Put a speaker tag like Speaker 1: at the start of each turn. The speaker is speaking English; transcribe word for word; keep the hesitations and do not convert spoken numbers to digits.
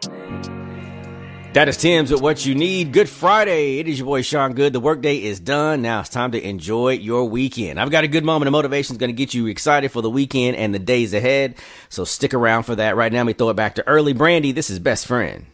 Speaker 1: That is Tim's with What You Need. Good Friday. It is your boy Sean Good. The workday is done. Now it's time to enjoy your weekend. I've got a good moment of motivation. It's going to get you excited for the weekend and the days ahead. So stick around for that. Right now, let me throw it back to Early Brandy. This is Best Friend.